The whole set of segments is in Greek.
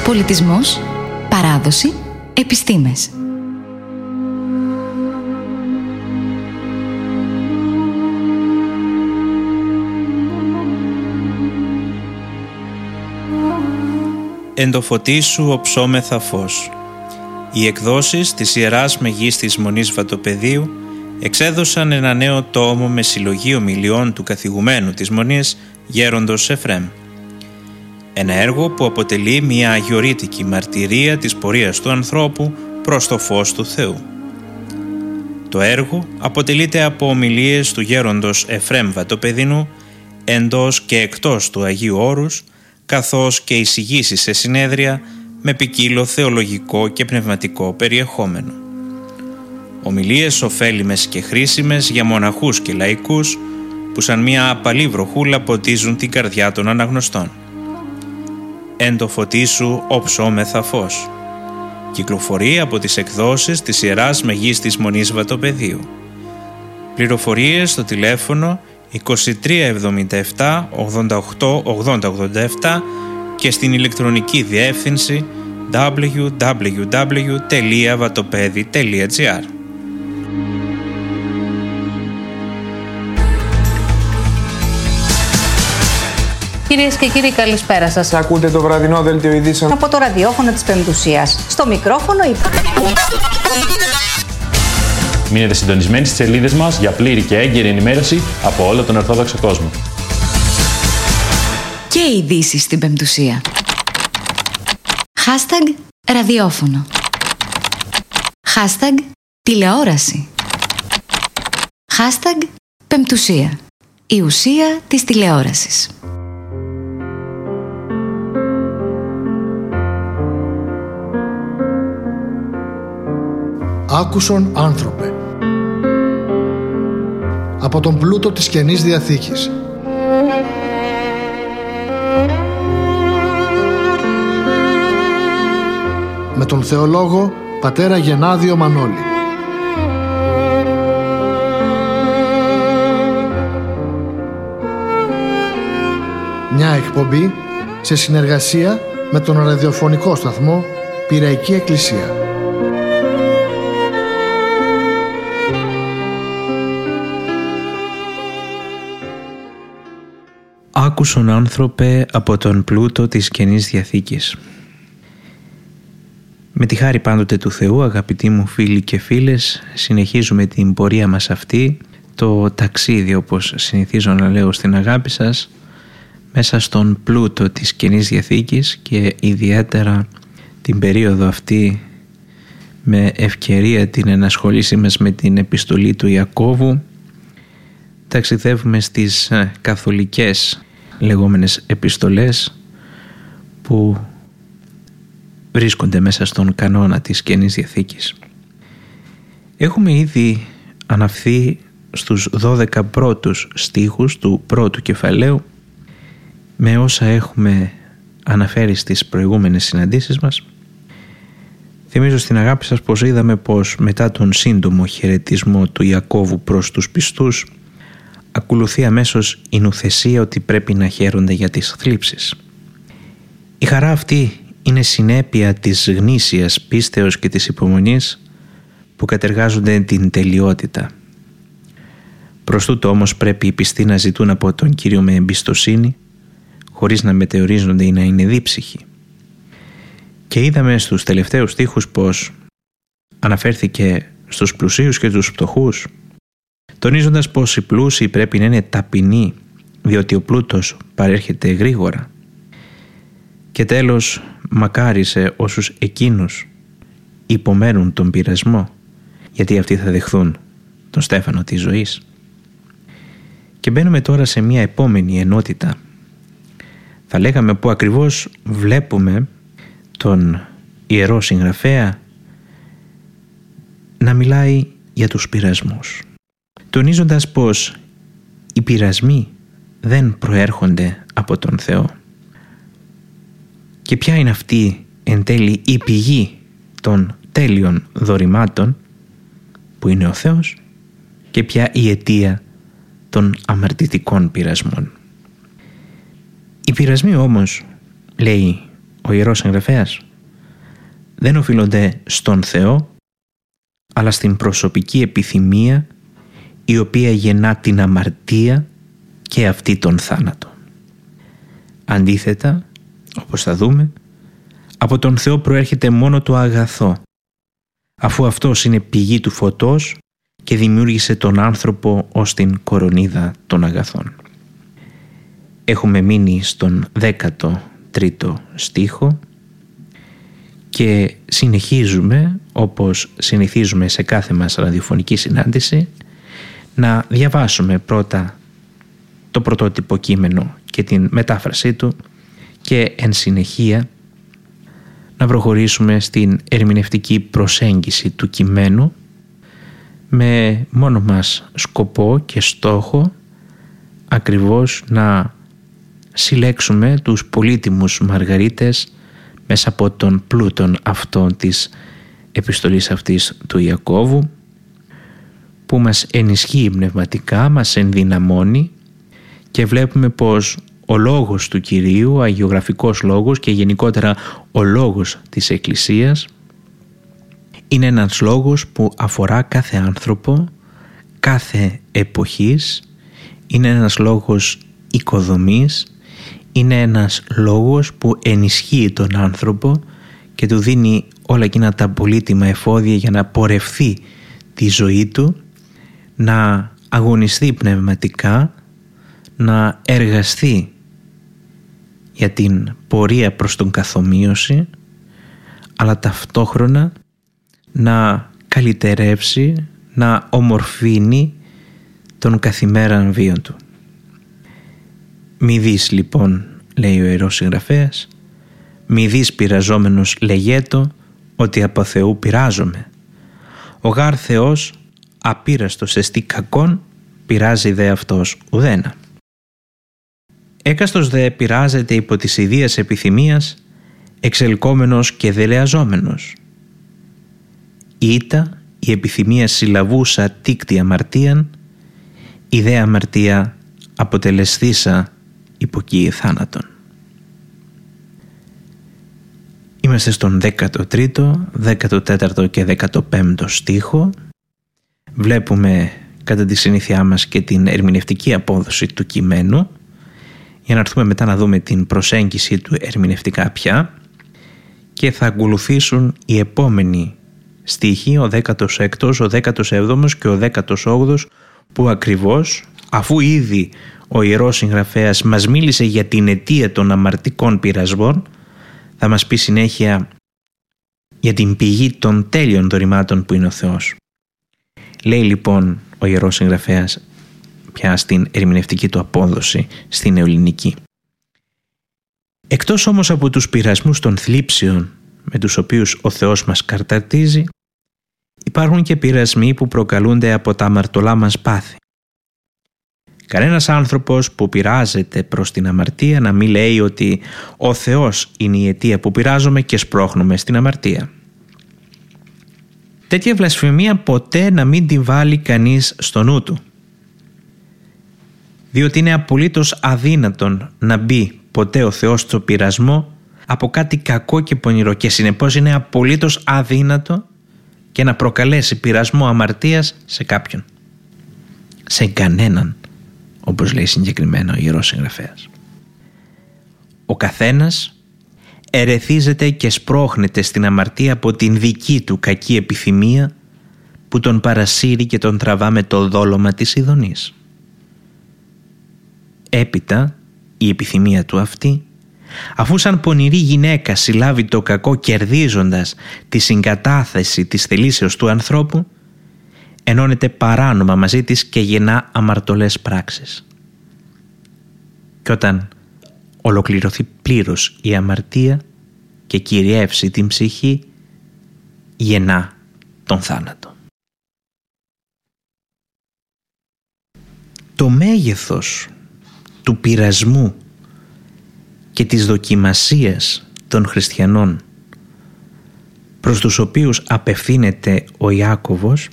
Πολιτισμός, παράδοση, επιστήμες. Εν το φωτί σου οψόμεθα φως. Οι εκδόσεις της Ιεράς Μεγίστης Μονής Βατοπεδίου εξέδωσαν ένα νέο τόμο με συλλογή ομιλιών του καθηγουμένου της Μονής Γέροντος Εφρέμ. Ένα έργο που αποτελεί μια αγιορείτικη μαρτυρία της πορείας του ανθρώπου προς το φως του Θεού. Το έργο αποτελείται από ομιλίες του Γέροντος Εφρέμ Βατοπεδινού εντός και εκτός του Αγίου Όρους, καθώς και εισηγήσεις σε συνέδρια με ποικίλο θεολογικό και πνευματικό περιεχόμενο. Ομιλίες ωφέλιμες και χρήσιμες για μοναχούς και λαϊκούς που σαν μια απαλή βροχούλα ποτίζουν την καρδιά των αναγνωστών. Εν το φωτί σου οψόμεθα φως. Κυκλοφορεί από τις εκδόσεις της Ιεράς Μεγίστης Μονής Βατοπεδίου. Πληροφορίες στο τηλέφωνο 2377 88 80 87 και στην ηλεκτρονική διεύθυνση www.vatopedi.gr. Κυρίες και κύριοι, καλησπέρα σας. Ακούτε το βραδινό δελτίο ειδήσεων από το ραδιόφωνο της Πεμπτουσίας. Στο μικρόφωνο Μείνετε συντονισμένοι στις σελίδες μας για πλήρη και έγκαιρη ενημέρωση από όλο τον Ορθόδοξο κόσμο. Και ειδήσεις στην Πεμπτουσία. Hashtag ραδιόφωνο. Hashtag τηλεόραση. Hashtag Πεμπτουσία. Η ουσία της τηλεόρασης. Άκουσον άνθρωπε. Από τον πλούτο της Καινής Διαθήκης. Με τον θεολόγο πατέρα Γενάδιο Μανώλη. Μια εκπομπή σε συνεργασία με τον ραδιοφωνικό σταθμό Πειραϊκή Εκκλησία. Άκουσον άνθρωπε από τον πλούτο της Καινής Διαθήκης. Με τη χάρη πάντοτε του Θεού, αγαπητοί μου φίλοι και φίλες, συνεχίζουμε την πορεία μας αυτή, το ταξίδι όπως συνηθίζω να λέω στην αγάπη σας, μέσα στον πλούτο της Καινής Διαθήκης και ιδιαίτερα την περίοδο αυτή με ευκαιρία την ενασχολήση μας με την επιστολή του Ιακώβου. Ταξιδεύουμε στις καθολικές λεγόμενες επιστολές που βρίσκονται μέσα στον κανόνα της Καινής Διαθήκης. Έχουμε ήδη αναφθεί στους 12 πρώτους στίχους του πρώτου κεφαλαίου με όσα έχουμε αναφέρει στις προηγούμενες συναντήσεις μας. Θυμίζω στην αγάπη σας πως είδαμε πως μετά τον σύντομο χαιρετισμό του Ιακώβου προς τους πιστούς ακολουθεί αμέσως η νουθεσία ότι πρέπει να χαίρονται για τις θλίψεις. Η χαρά αυτή είναι συνέπεια της γνήσιας πίστεως και της υπομονής που κατεργάζονται την τελειότητα. Προς τούτο όμως πρέπει οι πιστοί να ζητούν από τον Κύριο με εμπιστοσύνη, χωρίς να μετεωρίζονται ή να είναι δίψυχοι. Και είδαμε στους τελευταίους στίχους πως αναφέρθηκε στους πλουσίους και τους φτωχούς, τονίζοντας πως οι πλούσιοι πρέπει να είναι ταπεινοί, διότι ο πλούτος παρέρχεται γρήγορα. Και τέλος, μακάρι σε όσους εκείνους υπομένουν τον πειρασμό, γιατί αυτοί θα δεχθούν τον στέφανο της ζωής. Και μπαίνουμε τώρα σε μια επόμενη ενότητα. Θα λέγαμε που ακριβώς βλέπουμε τον Ιερό Συγγραφέα να μιλάει για τους πειρασμούς, τονίζοντας πως οι πειρασμοί δεν προέρχονται από τον Θεό. Και ποια είναι αυτή εν τέλει η πηγή των τέλειων δωρημάτων που είναι ο Θεός και ποια η αιτία των αμαρτητικών πειρασμών. Οι πειρασμοί όμως, λέει ο Ιερός Συγγραφέας, δεν οφείλονται στον Θεό, αλλά στην προσωπική επιθυμία η οποία γεννά την αμαρτία και αυτή τον θάνατο. Αντίθετα, όπως θα δούμε, από τον Θεό προέρχεται μόνο το αγαθό, αφού Αυτός είναι πηγή του φωτός και δημιούργησε τον άνθρωπο ως την κορονίδα των αγαθών. Έχουμε μείνει στον 13ο στίχο και συνεχίζουμε, όπως συνηθίζουμε σε κάθε μας ραδιοφωνική συνάντηση, να διαβάσουμε πρώτα το πρωτότυπο κείμενο και την μετάφρασή του και εν συνεχεία να προχωρήσουμε στην ερμηνευτική προσέγγιση του κειμένου με μόνο μας σκοπό και στόχο ακριβώς να συλλέξουμε τους πολύτιμους μαργαρίτες μέσα από τον πλούτον αυτόν της επιστολής αυτής του Ιακώβου, που μας ενισχύει πνευματικά, μας ενδυναμώνει και βλέπουμε πως ο λόγος του Κυρίου, ο αγιογραφικός λόγος και γενικότερα ο λόγος της Εκκλησίας είναι ένας λόγος που αφορά κάθε άνθρωπο, κάθε εποχής, είναι ένας λόγος οικοδομής, είναι ένας λόγος που ενισχύει τον άνθρωπο και του δίνει όλα εκείνα τα πολύτιμα εφόδια για να πορευθεί τη ζωή του, να αγωνιστεί πνευματικά, να εργαστεί για την πορεία προς τον καθομοίωση, αλλά ταυτόχρονα να καλυτερεύσει, να ομορφύνει τον καθημέραν βίο του. Μη δεις λοιπόν, λέει ο Ιερός Συγγραφέας, μη δεις πειραζόμενος λεγέτο ότι από Θεού πειράζομαι. Ο γάρ Θεός απείραστος εστί κακόν, πειράζει δε αυτός ουδένα. Έκαστος δε πειράζεται υπό της ιδίας επιθυμίας, εξελκόμενος και δελεαζόμενος. Ήτα η επιθυμία συλλαβούσα τίκτη αμαρτίαν, η δε αμαρτία αποτελεσθήσα υποκύη θάνατον. Είμαστε στον 13ο, 14ο και 15ο στίχο. Βλέπουμε κατά τη συνήθειά μας και την ερμηνευτική απόδοση του κειμένου, για να έρθουμε μετά να δούμε την προσέγγιση του ερμηνευτικά πια, και θα ακολουθήσουν οι επόμενοι στίχοι, ο 16ος, ο 17ος και ο 18ος, που ακριβώς, αφού ήδη ο Ιερός Συγγραφέας μας μίλησε για την αιτία των αμαρτικών πειρασμών, θα μας πει συνέχεια για την πηγή των τέλειων δωρημάτων που είναι ο Θεός. Λέει λοιπόν ο Ιερός Συγγραφέας πια στην ερμηνευτική του απόδοση στην ελληνική. Εκτός όμως από τους πειρασμούς των θλίψεων με τους οποίους ο Θεός μας καρταρτίζει, υπάρχουν και πειρασμοί που προκαλούνται από τα αμαρτωλά μας πάθη. Κανένας άνθρωπος που πειράζεται προς την αμαρτία να μην λέει ότι ο Θεός είναι η αιτία που πειράζομαι και σπρώχνουμε στην αμαρτία. Τέτοια βλασφημία ποτέ να μην την βάλει κανείς στο νου του, διότι είναι απολύτως αδύνατον να μπει ποτέ ο Θεός στο πειρασμό από κάτι κακό και πονηρό, και συνεπώς είναι απολύτως αδύνατο και να προκαλέσει πειρασμό αμαρτίας σε κάποιον, σε κανέναν, όπως λέει συγκεκριμένα ο Ιερός Συγγραφέας. Ο καθένας ερεθίζεται και σπρώχνεται στην αμαρτία από την δική του κακή επιθυμία που τον παρασύρει και τον τραβά με το δόλωμα της ειδονής. Έπειτα η επιθυμία του αυτή, αφού σαν πονηρή γυναίκα συλλάβει το κακό κερδίζοντας τη συγκατάθεση της θελήσεως του ανθρώπου, ενώνεται παράνομα μαζί της και γεννά αμαρτωλές πράξεις. Και όταν ολοκληρωθεί πλήρως η αμαρτία και κυριεύσει την ψυχή, γεννά τον θάνατο. Το μέγεθος του πειρασμού και της δοκιμασίας των χριστιανών προς τους οποίους απευθύνεται ο Ιάκωβος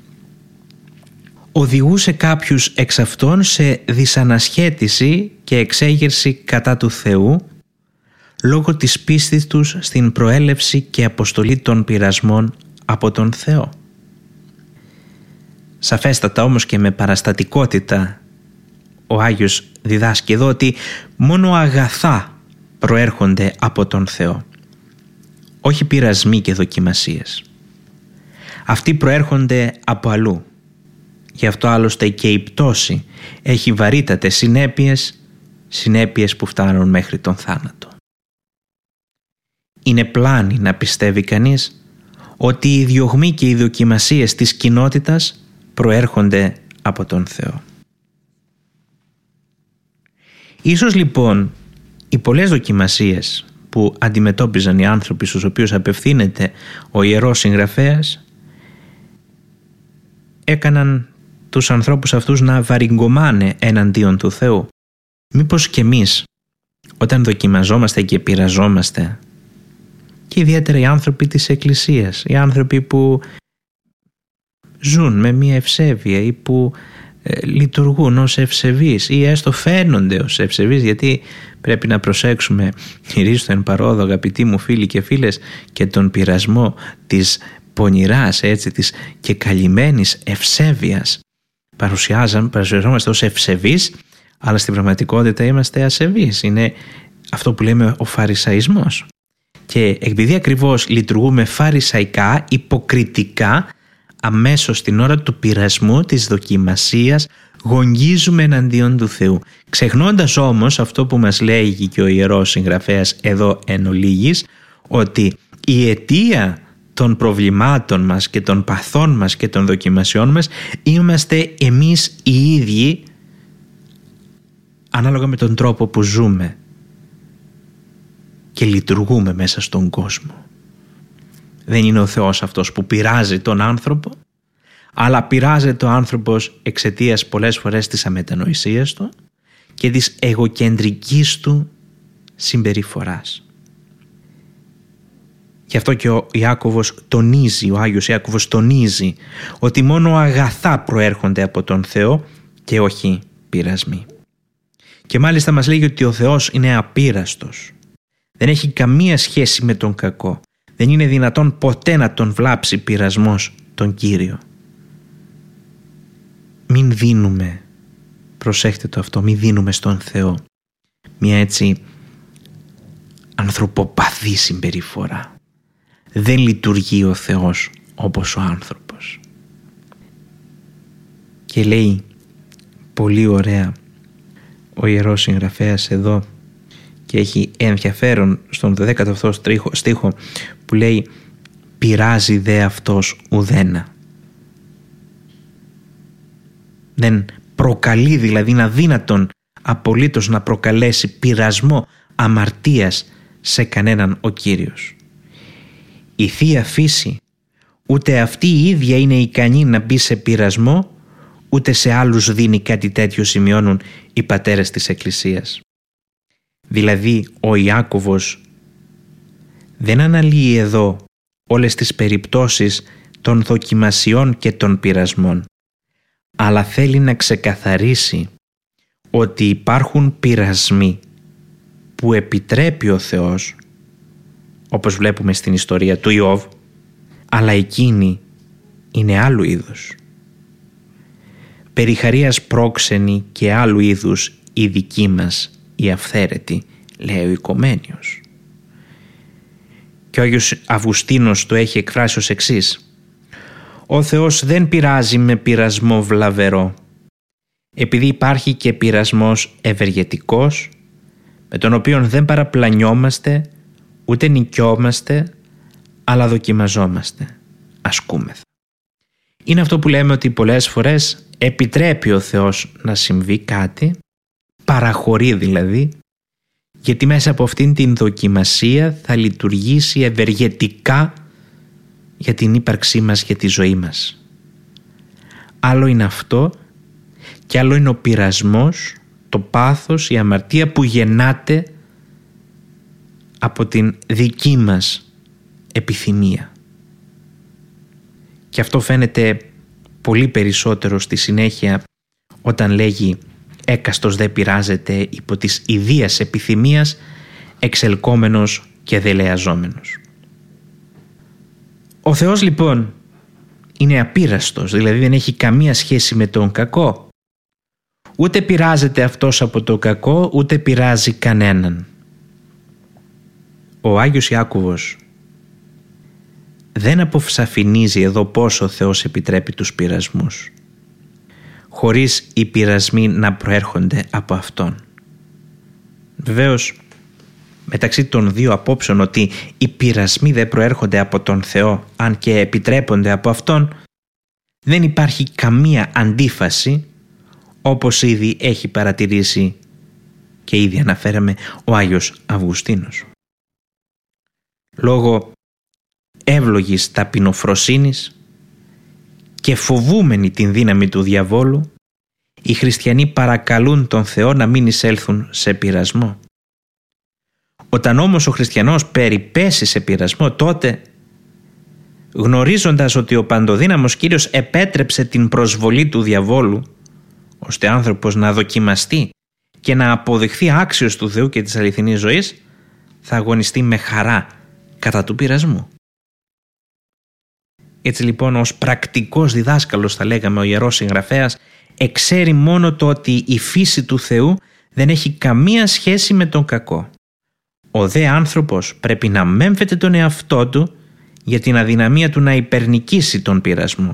οδηγούσε κάποιους εξ αυτών σε δυσανασχέτιση και εξέγερση κατά του Θεού, λόγω της πίστης τους στην προέλευση και αποστολή των πειρασμών από τον Θεό. Σαφέστατα όμως και με παραστατικότητα ο Άγιος διδάσκει εδώ ότι μόνο αγαθά προέρχονται από τον Θεό, όχι πειρασμοί και δοκιμασίες. Αυτοί προέρχονται από αλλού. Γι' αυτό άλλωστε και η πτώση έχει βαρύτατες συνέπειες που φτάνουν μέχρι τον θάνατο. Είναι πλάνη να πιστεύει κανείς ότι οι διωγμοί και οι δοκιμασίες της κοινότητας προέρχονται από τον Θεό. Ίσως λοιπόν οι πολλές δοκιμασίες που αντιμετώπιζαν οι άνθρωποι στους οποίους απευθύνεται ο Ιερός Συγγραφέας έκαναν τους ανθρώπους αυτούς να βαρυγκωμάνε εναντίον του Θεού. Μήπως και εμείς όταν δοκιμαζόμαστε και πειραζόμαστε, και ιδιαίτερα οι άνθρωποι της Εκκλησίας, οι άνθρωποι που ζουν με μια ευσέβεια ή που λειτουργούν ως ευσεβείς ή έστω φαίνονται ως ευσεβείς, γιατί πρέπει να προσέξουμε γυρίζω εν παρόδο, αγαπητοί μου φίλοι και φίλες, και τον πειρασμό της πονηράς, έτσι, της και καλυμμένης ευσέβειας. Παρουσιαζόμαστε ως ευσεβείς, αλλά στην πραγματικότητα είμαστε ασεβείς. Είναι αυτό που λέμε ο φαρισαϊσμός. Και επειδή ακριβώς λειτουργούμε φαρισαϊκά, υποκριτικά, αμέσως την ώρα του πειρασμού, της δοκιμασίας, γογγίζουμε εναντίον του Θεού. Ξεχνώντας όμως αυτό που μας λέγει και ο Ιερός Συγγραφέας εδώ εν ολίγης, ότι η αιτία των προβλημάτων μας και των παθών μας και των δοκιμασιών μας είμαστε εμείς οι ίδιοι, ανάλογα με τον τρόπο που ζούμε και λειτουργούμε μέσα στον κόσμο. Δεν είναι ο Θεός αυτός που πειράζει τον άνθρωπο, αλλά πειράζεται ο άνθρωπος εξαιτίας πολλές φορές της αμετανοησίας του και της εγωκεντρικής του συμπεριφοράς. Γι' αυτό και ο Άγιος Ιάκωβος τονίζει ότι μόνο αγαθά προέρχονται από τον Θεό και όχι πειρασμοί. Και μάλιστα μας λέγει ότι ο Θεός είναι απείραστος. Δεν έχει καμία σχέση με τον κακό. Δεν είναι δυνατόν ποτέ να τον βλάψει πειρασμός τον Κύριο. Μην δίνουμε, προσέχτε το αυτό, μην δίνουμε στον Θεό μια έτσι ανθρωποπαθή συμπεριφορά. Δεν λειτουργεί ο Θεός όπως ο άνθρωπος. Και λέει πολύ ωραία ο Ιερός Συγγραφέας εδώ, και έχει ενδιαφέρον στον 10ο στίχο που λέει «Πειράζει δε αυτός ουδένα». Δεν προκαλεί, δηλαδή είναι αδύνατον απολύτως να προκαλέσει πειρασμό αμαρτίας σε κανέναν ο Κύριος. Η Θεία Φύση ούτε αυτή η ίδια είναι ικανή να μπει σε πειρασμό, ούτε σε άλλους δίνει κάτι τέτοιο, σημειώνουν οι πατέρες της Εκκλησίας. Δηλαδή ο Ιάκωβος δεν αναλύει εδώ όλες τις περιπτώσεις των δοκιμασιών και των πειρασμών, αλλά θέλει να ξεκαθαρίσει ότι υπάρχουν πειρασμοί που επιτρέπει ο Θεός, όπως βλέπουμε στην ιστορία του Ιώβ, αλλά εκείνη είναι άλλου είδους. Περιχαρίας πρόξενη και άλλου είδους η δική μας η αυθαίρετη, λέει ο Οικομένιος. Και ο Άγιος Αυγουστίνος το έχει εκφράσει ως εξής: «Ο Θεός δεν πειράζει με πειρασμό βλαβερό, επειδή υπάρχει και πειρασμός ευεργετικός, με τον οποίο δεν παραπλανιόμαστε, ούτε νικιόμαστε, αλλά δοκιμαζόμαστε, ασκούμεθα». Είναι αυτό που λέμε ότι πολλές φορές επιτρέπει ο Θεός να συμβεί κάτι, παραχωρεί δηλαδή, γιατί μέσα από αυτήν την δοκιμασία θα λειτουργήσει ευεργετικά για την ύπαρξή μας και τη ζωή μας. Άλλο είναι αυτό και άλλο είναι ο πειρασμός, το πάθος, η αμαρτία που γεννάται από την δική μας επιθυμία. Και αυτό φαίνεται πολύ περισσότερο στη συνέχεια όταν λέγει «έκαστος δεν πειράζεται υπό της ιδίας επιθυμίας», εξελκόμενος και δελεαζόμενος. Ο Θεός λοιπόν είναι απείραστος, δηλαδή δεν έχει καμία σχέση με τον κακό. Ούτε πειράζεται αυτός από το κακό, ούτε πειράζει κανέναν. Ο Άγιος Ιάκωβος δεν αποσαφηνίζει εδώ πώς ο Θεός επιτρέπει τους πειρασμούς, χωρίς οι πειρασμοί να προέρχονται από Αυτόν. Βεβαίως, μεταξύ των δύο απόψεων ότι οι πειρασμοί δεν προέρχονται από τον Θεό, αν και επιτρέπονται από Αυτόν, δεν υπάρχει καμία αντίφαση, όπως ήδη έχει παρατηρήσει και ήδη αναφέραμε ο Άγιος Αυγουστίνος. Λόγω εύλογης ταπεινοφροσύνης και φοβούμενοι την δύναμη του διαβόλου, οι χριστιανοί παρακαλούν τον Θεό να μην εισέλθουν σε πειρασμό. Όταν όμως ο χριστιανός περιπέσει σε πειρασμό, τότε, γνωρίζοντας ότι ο παντοδύναμος Κύριος επέτρεψε την προσβολή του διαβόλου, ώστε άνθρωπος να δοκιμαστεί και να αποδειχθεί άξιος του Θεού και της αληθινής ζωής, θα αγωνιστεί με χαρά κατά του πειρασμού. Έτσι λοιπόν, ως πρακτικός διδάσκαλος, θα λέγαμε, ο Ιερός Συγγραφέας εξέρει μόνο το ότι η φύση του Θεού δεν έχει καμία σχέση με τον κακό. Ο δε άνθρωπος πρέπει να μέμφεται τον εαυτό του για την αδυναμία του να υπερνικήσει τον πειρασμό.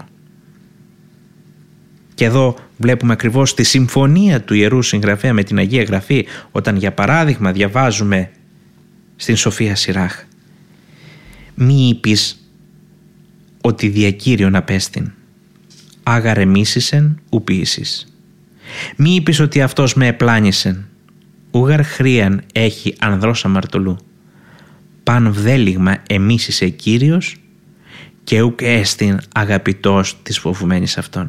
Και εδώ βλέπουμε ακριβώς τη συμφωνία του Ιερού Συγγραφέα με την Αγία Γραφή, όταν για παράδειγμα διαβάζουμε στην Σοφία Σιράχ: «Μη είπεις ότι δια Κύριον απέστην, άγαρε μίσησεν ου ποιήσεις. Μη είπεις ότι αυτός με επλάνησεν, ούγαρ χρίαν έχει ανδρός αμαρτωλού. Παν βδέλιγμα εμίσησε Κύριος και ουκ έστιν αγαπητός της φοβουμένης αυτόν».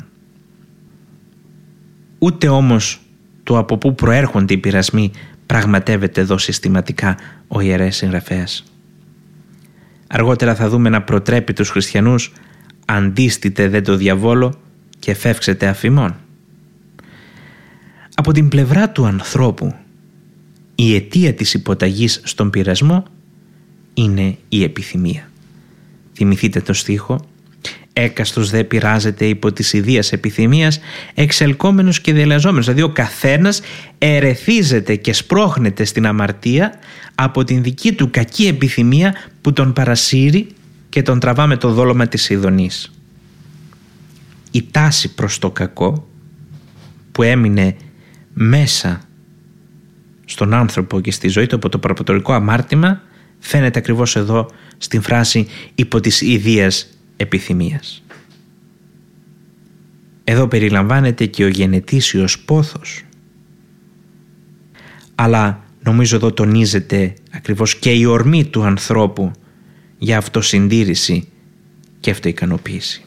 Ούτε όμως το από πού προέρχονται οι πειρασμοί πραγματεύεται εδώ συστηματικά ο Ιερέας Συγγραφέας. Αργότερα θα δούμε να προτρέπει τους χριστιανούς «αντίστητε δε το διαβόλο και φεύξετε αφημών». Από την πλευρά του ανθρώπου, η αιτία της υποταγής στον πειρασμό είναι η επιθυμία. Θυμηθείτε το στίχο: «Έκαστος δε πειράζεται υπό της ιδίας επιθυμίας, εξελκόμενος και δελεαζόμενος». Δηλαδή ο καθένας ερεθίζεται και σπρώχνεται στην αμαρτία από την δική του κακή επιθυμία που τον παρασύρει και τον τραβά με το δόλωμα της ειδονής. Η τάση προς το κακό που έμεινε μέσα στον άνθρωπο και στη ζωή του από το προπατορικό αμάρτημα φαίνεται ακριβώς εδώ στην φράση «υπό της ιδίας επιθυμίας». Εδώ περιλαμβάνεται και ο γενετήσιος πόθος, αλλά νομίζω εδώ τονίζεται ακριβώς και η ορμή του ανθρώπου για αυτοσυντήρηση και αυτοικανοποίηση.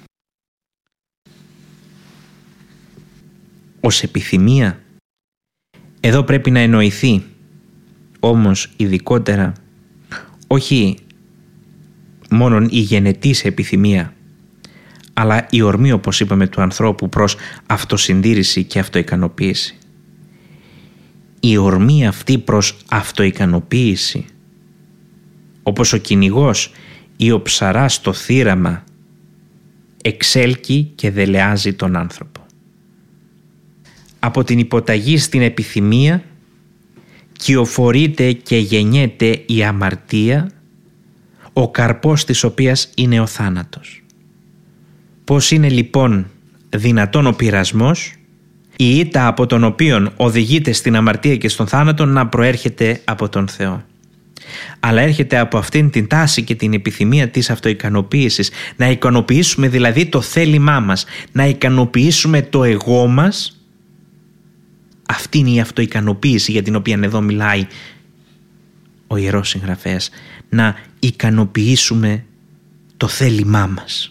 Ως επιθυμία εδώ πρέπει να εννοηθεί όμως ειδικότερα όχι μόνον η γενετής επιθυμία, αλλά η ορμή, όπως είπαμε, του ανθρώπου προς αυτοσυντήρηση και αυτοικανοποίηση. Η ορμή αυτή προς αυτοικανοποίηση, όπως ο κυνηγός ή ο ψαράς στο θύραμα, εξέλκει και δελεάζει τον άνθρωπο. Από την υποταγή στην επιθυμία κυοφορείται και γεννιέται η αμαρτία, ο καρπός της οποίας είναι ο θάνατος. Πώς είναι λοιπόν δυνατόν ο πειρασμός, η ήττα από τον οποίον οδηγείται στην αμαρτία και στον θάνατο, να προέρχεται από τον Θεό? Αλλά έρχεται από αυτήν την τάση και την επιθυμία της αυτοικανοποίησης, να ικανοποιήσουμε δηλαδή το θέλημά μας, να ικανοποιήσουμε το εγώ μας. Αυτή είναι η αυτοικανοποίηση για την οποία εδώ μιλάει ο Ιερός Συγγραφέας, να ικανοποιήσουμε το θέλημά μας.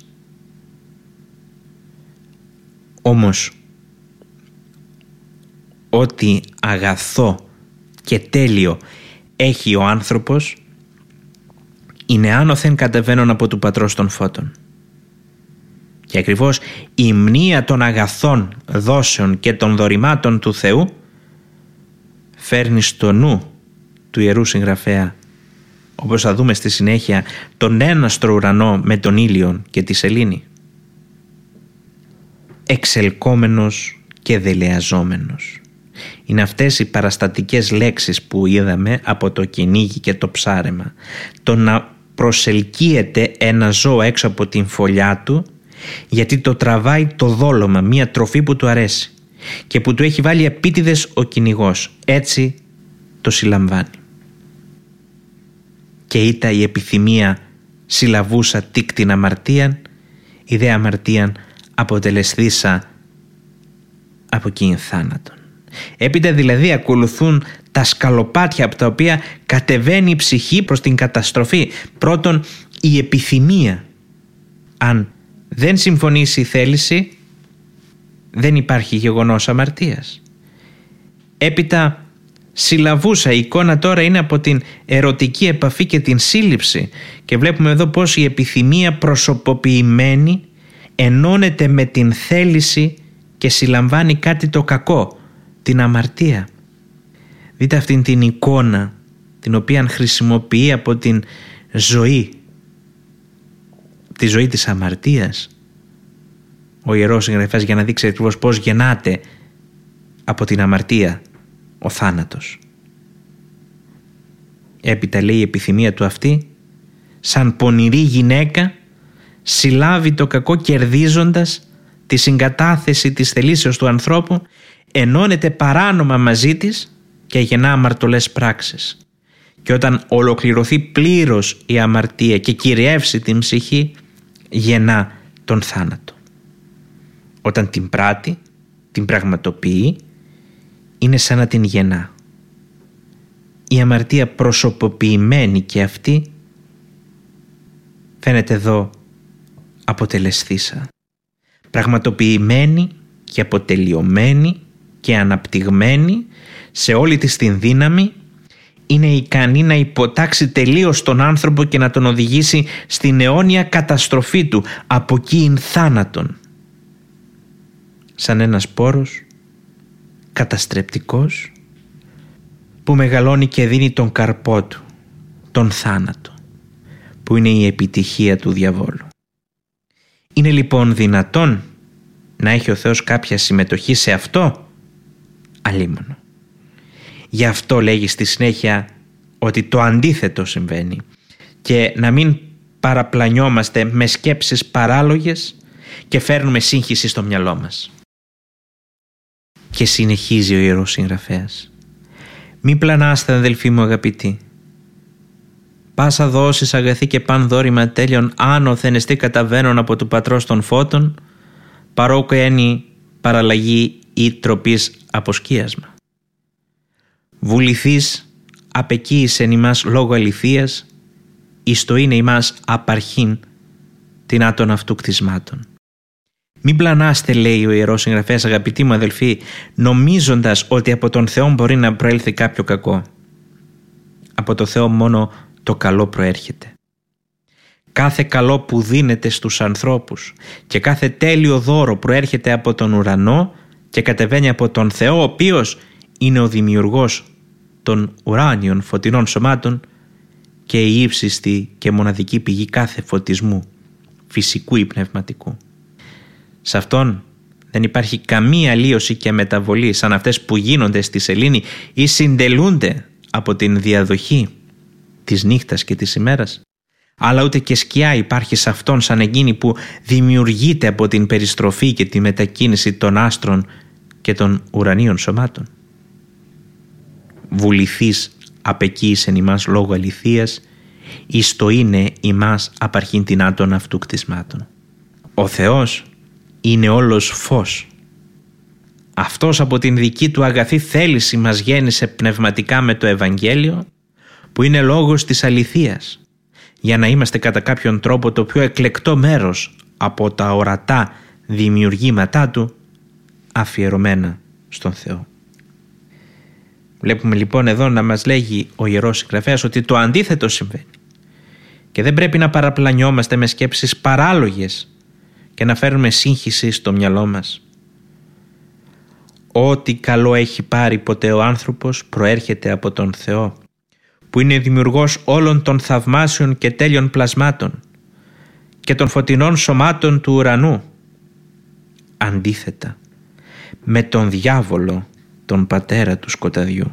Όμως ό,τι αγαθό και τέλειο έχει ο άνθρωπος είναι άνωθεν κατεβαίνον από του Πατρός των Φώτων. Και ακριβώς η μνήα των αγαθών δόσεων και των δωρημάτων του Θεού φέρνει στο νου του Ιερού Συγγραφέα, όπως θα δούμε στη συνέχεια, τον έναστρο ουρανό με τον ήλιο και τη σελήνη? Εξελκόμενος και δελεαζόμενος. Είναι αυτές οι παραστατικές λέξεις που είδαμε από το κυνήγι και το ψάρεμα. Το να προσελκύεται ένα ζώο έξω από την φωλιά του γιατί το τραβάει το δόλωμα, μια τροφή που του αρέσει και που του έχει βάλει επίτηδες ο κυνηγός. Έτσι το συλλαμβάνει. Και ήτα η επιθυμία συλλαβούσα τίκτην αμαρτίαν, η δε αμαρτίαν αποτελεσθήσα από εκείνη θάνατον. Έπειτα δηλαδή ακολουθούν τα σκαλοπάτια από τα οποία κατεβαίνει η ψυχή προς την καταστροφή. Πρώτον, η επιθυμία. Αν δεν συμφωνήσει η θέληση, δεν υπάρχει γεγονός αμαρτίας. Έπειτα συλλαβούσα, η εικόνα τώρα είναι από την ερωτική επαφή και την σύλληψη, και βλέπουμε εδώ πως η επιθυμία προσωποποιημένη ενώνεται με την θέληση και συλλαμβάνει κάτι το κακό, την αμαρτία. Δείτε αυτήν την εικόνα την οποία χρησιμοποιεί από την ζωή, τη ζωή της αμαρτίας, ο Ιερός Συγγραφέας, για να δείξει ακριβώς πώς γεννάται από την αμαρτία ο θάνατος. Έπειτα λέει η επιθυμία του αυτή, σαν πονηρή γυναίκα συλλάβει το κακό κερδίζοντας τη συγκατάθεση της θελήσεως του ανθρώπου, ενώνεται παράνομα μαζί της και γεννά αμαρτωλές πράξεις. Και όταν ολοκληρωθεί πλήρως η αμαρτία και κυριεύσει την ψυχή, γεννά τον θάνατο. Όταν την πράττει, την πραγματοποιεί, είναι σαν να την γεννά. Η αμαρτία προσωποποιημένη και αυτή φαίνεται εδώ αποτελεσθήσα. Πραγματοποιημένη και αποτελειωμένη και αναπτυγμένη σε όλη της την δύναμη, είναι ικανή να υποτάξει τελείως τον άνθρωπο και να τον οδηγήσει στην αιώνια καταστροφή του, από εκείνην θάνατον. Σαν ένας σπόρος καταστρεπτικός που μεγαλώνει και δίνει τον καρπό του, τον θάνατο, που είναι η επιτυχία του διαβόλου. Είναι λοιπόν δυνατόν να έχει ο Θεός κάποια συμμετοχή σε αυτό? Αλίμονο. Γι' αυτό λέγει στη συνέχεια ότι το αντίθετο συμβαίνει, και να μην παραπλανιόμαστε με σκέψεις παράλογες και φέρνουμε σύγχυση στο μυαλό μας. Και συνεχίζει ο Ιερός Συγγραφέας: «Μη πλανάστε, αδελφοί μου αγαπητοί. Πάσα δόσεις αγαθή και παν δώρημα τέλειον άνωθεν εστί καταβαίνων από του Πατρός των Φώτων, παρόκο ένι παραλλαγή ή τροπής αποσκίασμα. Βουληθείς απεκοίησεν ημάς λόγω αληθείας, εις το είναι ημάς απαρχήν την άτων αυτού κτισμάτων». Μην πλανάστε, λέει ο Ιερός Συγγραφέας, αγαπητοί μου αδελφοί, νομίζοντας ότι από τον Θεό μπορεί να προέλθει κάποιο κακό. Από το Θεό μόνο το καλό προέρχεται. Κάθε καλό που δίνεται στους ανθρώπους και κάθε τέλειο δώρο προέρχεται από τον ουρανό και κατεβαίνει από τον Θεό, ο οποίος είναι ο δημιουργός των ουράνιων φωτεινών σωμάτων και η ύψιστη και μοναδική πηγή κάθε φωτισμού, φυσικού ή πνευματικού. Σε αυτόν δεν υπάρχει καμία αλλίωση και μεταβολή σαν αυτές που γίνονται στη σελήνη ή συντελούνται από την διαδοχή της νύχτας και της ημέρας, αλλά ούτε και σκιά υπάρχει σε αυτόν σαν εκείνη που δημιουργείται από την περιστροφή και τη μετακίνηση των άστρων και των ουρανίων σωμάτων. Βουληθείς απεκοίησεν ημάς λόγω αληθείας, εις το είναι ημάς απαρχήν την άτων αυτού κτισμάτων. Ο Θεός είναι όλος φως. Αυτός από την δική του αγαθή θέληση μας γέννησε πνευματικά με το Ευαγγέλιο, που είναι λόγος της αληθείας, για να είμαστε κατά κάποιον τρόπο το πιο εκλεκτό μέρος από τα ορατά δημιουργήματά του, αφιερωμένα στον Θεό. Βλέπουμε λοιπόν εδώ να μας λέγει ο Ιερός Συγγραφέας ότι το αντίθετο συμβαίνει και δεν πρέπει να παραπλανιόμαστε με σκέψεις παράλογες και να φέρνουμε σύγχυση στο μυαλό μας. Ό,τι καλό έχει πάρει ποτέ ο άνθρωπος προέρχεται από τον Θεό. που είναι δημιουργός όλων των θαυμάσιων και τέλειων πλασμάτων και των φωτεινών σωμάτων του ουρανού. Αντίθετα, με τον διάβολο, τον πατέρα του σκοταδιού.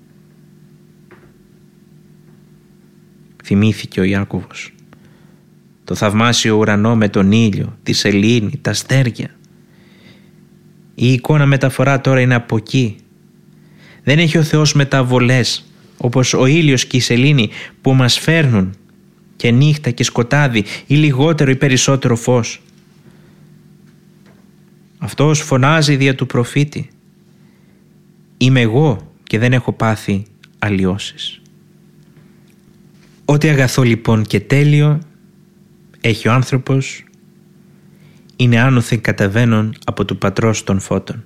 Θυμήθηκε ο Ιάκωβος το θαυμάσιο ουρανό με τον ήλιο, τη σελήνη, τα αστέρια. Η εικόνα μεταφορά τώρα είναι από εκεί. Δεν έχει ο Θεός μεταβολές όπως ο ήλιος και η σελήνη που μας φέρνουν και νύχτα και σκοτάδι ή λιγότερο ή περισσότερο φως. Αυτός φωνάζει δια του προφήτη: «Είμαι εγώ και δεν έχω πάθει αλλοιώσεις». Ό,τι αγαθό λοιπόν και τέλειο έχει ο άνθρωπος είναι άνωθεν καταβαίνον από του Πατρός των Φώτων.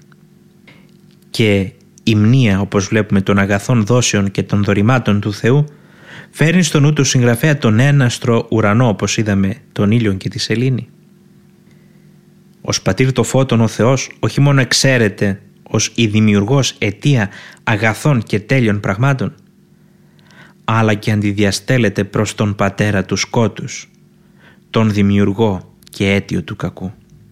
Και η μνήα, όπως βλέπουμε, των αγαθών δόσεων και των δωρημάτων του Θεού φέρνει στο νου του συγγραφέα τον έναστρο ουρανό, όπως είδαμε, τον ήλιο και τη σελήνη. Ως πατήρ το φώτων ο Θεός όχι μόνο εξαίρεται ως η δημιουργός αιτία αγαθών και τέλειων πραγμάτων, αλλά και αντιδιαστέλλεται προς τον πατέρα του σκότους, τον δημιουργό και αίτιο του κακού.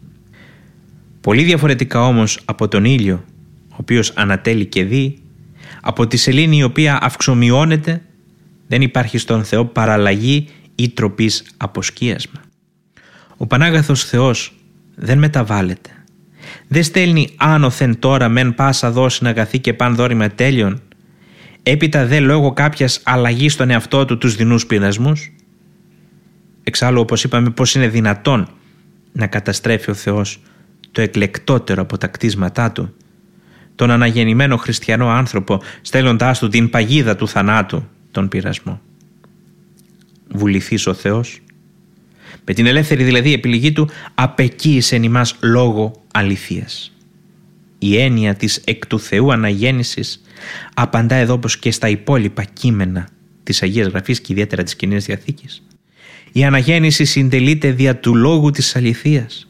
Πολύ διαφορετικά όμως από τον ήλιο, ο οποίος ανατέλει και δει, από τη σελήνη η οποία αυξομειώνεται, δεν υπάρχει στον Θεό παραλλαγή ή τροπής αποσκίασμα. Ο Πανάγαθος Θεός δεν μεταβάλλεται. Δεν στέλνει άνωθεν τώρα μεν πάσα δόσιν αγαθή και παν δώρημα τέλειων, έπειτα δε λόγω κάποιας αλλαγής στον εαυτό του τους δεινούς πειρασμούς. Εξάλλου, όπως είπαμε, πώς είναι δυνατόν να καταστρέφει ο Θεός το εκλεκτότερο από τα κτίσματά του, τον αναγεννημένο χριστιανό άνθρωπο, στέλνοντάς του την παγίδα του θανάτου, τον πειρασμό. Βουληθείς ο Θεός, με την ελεύθερη δηλαδή επιλογή του, απεκοίησε εν ημάς λόγο αληθείας. Η έννοια της εκ του Θεού αναγέννησης απαντά εδώ όπως και στα υπόλοιπα κείμενα της Αγίας Γραφής και ιδιαίτερα της Καινής Διαθήκης. Η αναγέννηση συντελείται δια του λόγου της αληθείας.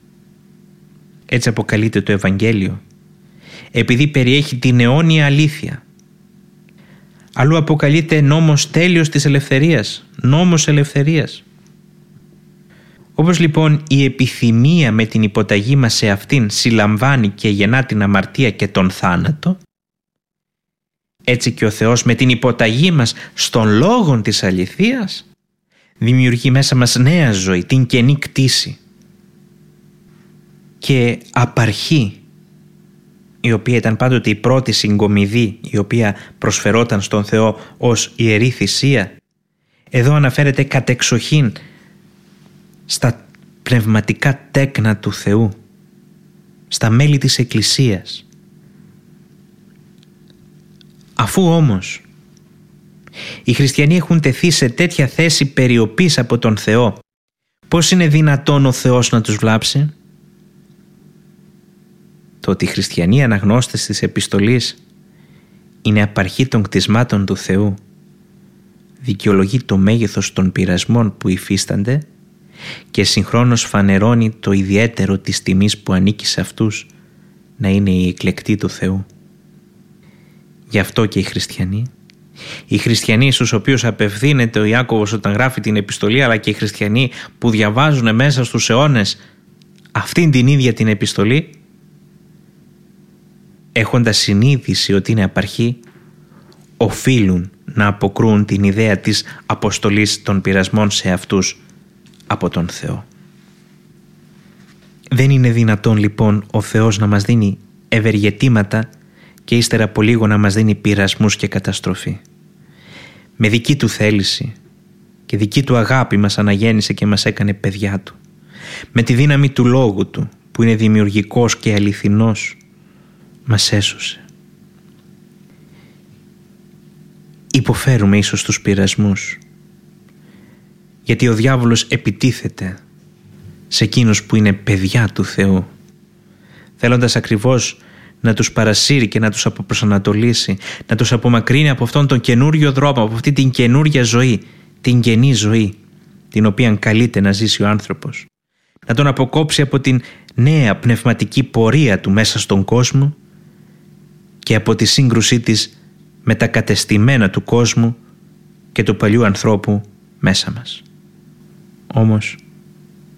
Έτσι αποκαλείται το Ευαγγέλιο, επειδή περιέχει την αιώνια αλήθεια. Αλλού αποκαλείται νόμος τέλειος της ελευθερίας, νόμος ελευθερίας. Όπως λοιπόν η επιθυμία με την υποταγή μας σε αυτήν συλλαμβάνει και γεννά την αμαρτία και τον θάνατο, έτσι και ο Θεός με την υποταγή μας στον λόγον της αληθείας δημιουργεί μέσα μας νέα ζωή, την καινή κτήση και απαρχή, η οποία ήταν πάντοτε η πρώτη συγκομιδή η οποία προσφερόταν στον Θεό ως ιερή θυσία. Εδώ αναφέρεται κατεξοχήν στα πνευματικά τέκνα του Θεού, στα μέλη της Εκκλησίας. Αφού όμως οι χριστιανοί έχουν τεθεί σε τέτοια θέση περιοπής από τον Θεό, πώς είναι δυνατόν ο Θεός να τους βλάψει? Το ότι οι χριστιανοί αναγνώστες της επιστολής είναι απαρχή των κτισμάτων του Θεού δικαιολογεί το μέγεθος των πειρασμών που υφίστανται και συγχρόνως φανερώνει το ιδιαίτερο της τιμής που ανήκει σε αυτούς να είναι οι εκλεκτοί του Θεού. Γι' αυτό και οι χριστιανοί στους οποίους απευθύνεται ο Ιάκωβος όταν γράφει την επιστολή, αλλά και οι χριστιανοί που διαβάζουν μέσα στους αιώνες αυτήν την ίδια την επιστολή, έχοντας συνείδηση ότι είναι απαρχή, οφείλουν να αποκρούν την ιδέα της αποστολής των πειρασμών σε αυτούς από τον Θεό. Δεν είναι δυνατόν λοιπόν ο Θεός να μας δίνει ευεργετήματα και ύστερα από λίγο να μας δίνει πειρασμούς και καταστροφή. Με δική του θέληση και δική του αγάπη μας αναγέννησε και μας έκανε παιδιά του. Με τη δύναμη του λόγου του που είναι δημιουργικός και αληθινός μας έσωσε. Υποφέρουμε ίσως τους πειρασμούς γιατί ο διάβολος επιτίθεται σε εκείνους που είναι παιδιά του Θεού, θέλοντας ακριβώς να τους παρασύρει και να τους αποπροσανατολίσει, να τους απομακρύνει από αυτόν τον καινούριο δρόμο, από αυτή την καινούρια ζωή, την καινή ζωή την οποία καλείται να ζήσει ο άνθρωπος, να τον αποκόψει από την νέα πνευματική πορεία του μέσα στον κόσμο και από τη σύγκρουσή της με τα κατεστημένα του κόσμου και του παλιού ανθρώπου μέσα μας. Όμως